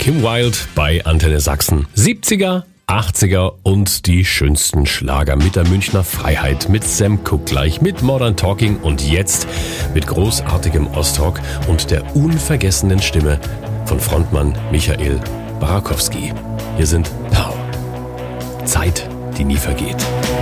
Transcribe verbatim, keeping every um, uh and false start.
Kim Wilde bei Antenne Sachsen. siebziger, achtziger und die schönsten Schlager mit der Münchner Freiheit, mit Sam Cooke gleich, mit Modern Talking und jetzt mit großartigem Ostrock und der unvergessenen Stimme von Frontmann Michael Barakowski. Hier sind Power. Zeit, die nie vergeht.